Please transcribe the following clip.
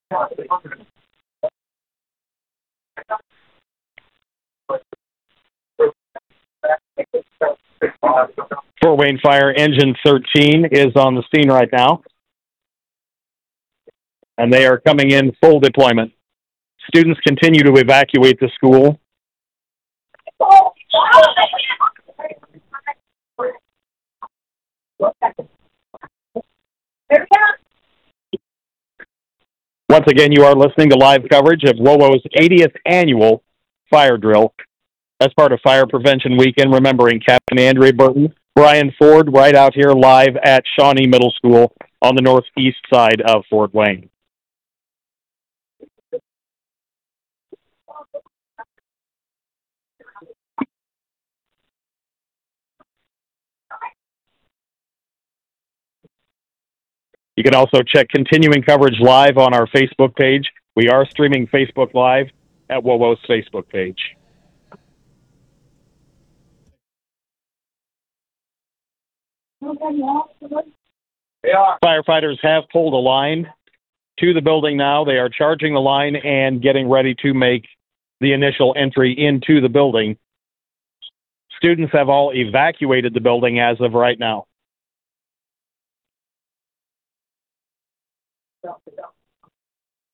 Fort Wayne Fire Engine 13 is on the scene right now, and they are coming in full deployment. Students continue to evacuate the school. Once again, you are listening to live coverage of WOWO's 80th annual fire drill as part of Fire Prevention Weekend, remembering Captain Andrea Burton, Brian Ford, right out here live at Shawnee Middle School on the northeast side of Fort Wayne. You can also check continuing coverage live on our Facebook page. We are streaming Facebook Live at WOWO's Facebook page. Firefighters have pulled a line to the building now. They are charging the line and getting ready to make the initial entry into the building. Students have all evacuated the building as of right now.